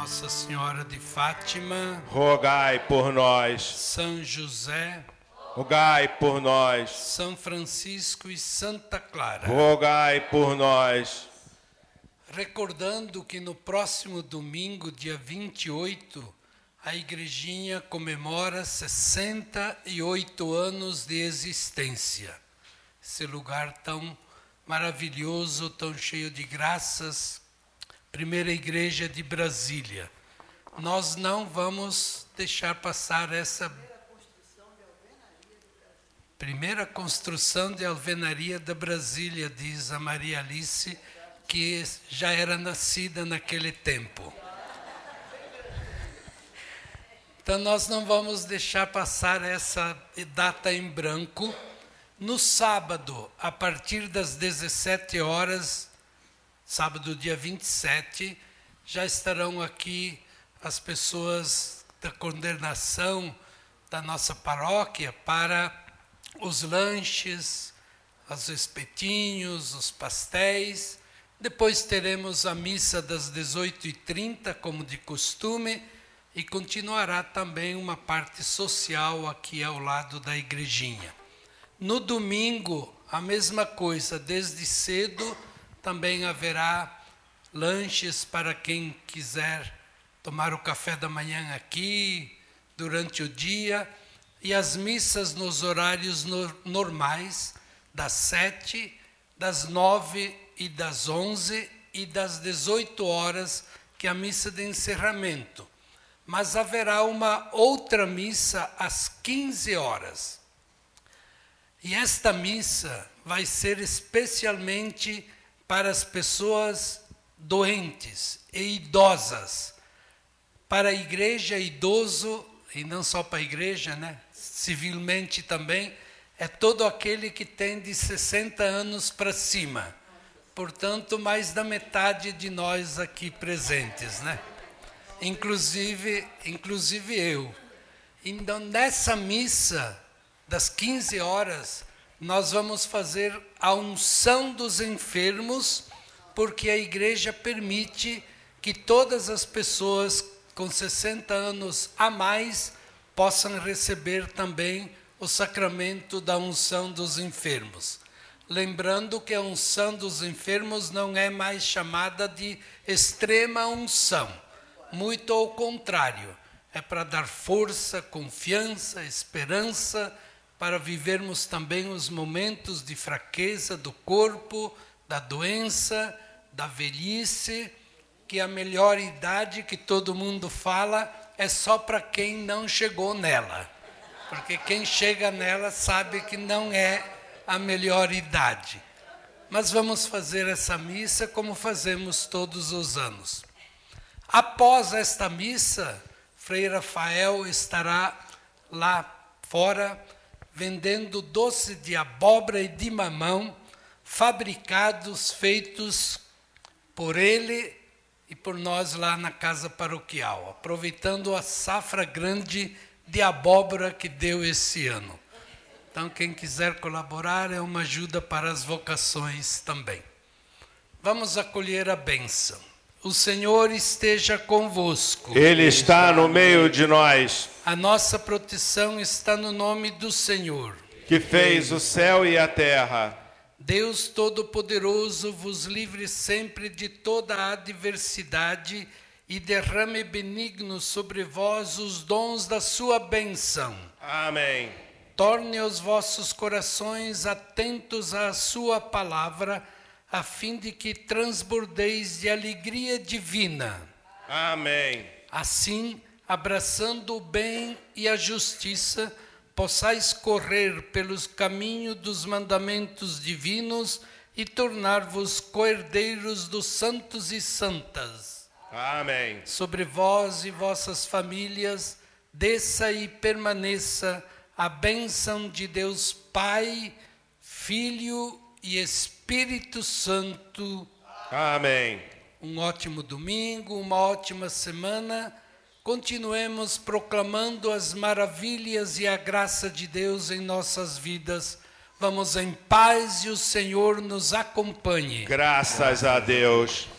Nossa Senhora de Fátima, rogai por nós. São José, rogai por nós. São Francisco e Santa Clara, rogai por nós. Recordando que no próximo domingo, dia 28, a Igrejinha comemora 68 anos de existência. Esse lugar tão maravilhoso, tão cheio de graças, primeira igreja de Brasília. Nós não vamos deixar passar essa primeira construção de alvenaria da Brasília, diz a Maria Alice, que já era nascida naquele tempo. Então nós não vamos deixar passar essa data em branco. No sábado, a partir das 17 horas, sábado dia 27, já estarão aqui as pessoas da coordenação da nossa paróquia para os lanches, os espetinhos, os pastéis. Depois teremos a missa das 18h30, como de costume, e continuará também uma parte social aqui ao lado da igrejinha. No domingo, a mesma coisa, desde cedo também haverá lanches para quem quiser tomar o café da manhã aqui, durante o dia, e as missas nos horários normais, das 7, das 9 e das 11 e das 18 horas, que é a missa de encerramento. Mas haverá uma outra missa às 15 horas. E esta missa vai ser especialmente para as pessoas doentes e idosas. Para a igreja, idoso, e não só para a igreja, né? Civilmente também, é todo aquele que tem de 60 anos para cima. Portanto, mais da metade de nós aqui presentes, né? Inclusive eu. Então, nessa missa das 15 horas, nós vamos fazer a unção dos enfermos, porque a igreja permite que todas as pessoas com 60 anos a mais possam receber também o sacramento da unção dos enfermos. Lembrando que a unção dos enfermos não é mais chamada de extrema unção. Muito ao contrário, é para dar força, confiança, esperança, para vivermos também os momentos de fraqueza do corpo, da doença, da velhice, que a melhor idade que todo mundo fala é só para quem não chegou nela. Porque quem chega nela sabe que não é a melhor idade. Mas vamos fazer essa missa como fazemos todos os anos. Após esta missa, Frei Rafael estará lá fora vendendo doce de abóbora e de mamão, fabricados, feitos por ele e por nós lá na casa paroquial, aproveitando a safra grande de abóbora que deu esse ano. Então, quem quiser colaborar, é uma ajuda para as vocações também. Vamos acolher a bênção. O Senhor esteja convosco. Ele está no meio de nós. A nossa proteção está no nome do Senhor, que fez o céu e a terra. Deus Todo-Poderoso vos livre sempre de toda a adversidade e derrame benigno sobre vós os dons da sua bênção. Amém. Torne os vossos corações atentos à sua palavra, a fim de que transbordeis de alegria divina. Amém. Assim, abraçando o bem e a justiça, possais correr pelos caminhos dos mandamentos divinos e tornar-vos coerdeiros dos santos e santas. Amém. Sobre vós e vossas famílias, desça e permaneça a bênção de Deus Pai, Filho e Espírito Santo. Amém. Um ótimo domingo, uma ótima semana. Continuemos proclamando as maravilhas e a graça de Deus em nossas vidas. Vamos em paz e o Senhor nos acompanhe. Graças a Deus.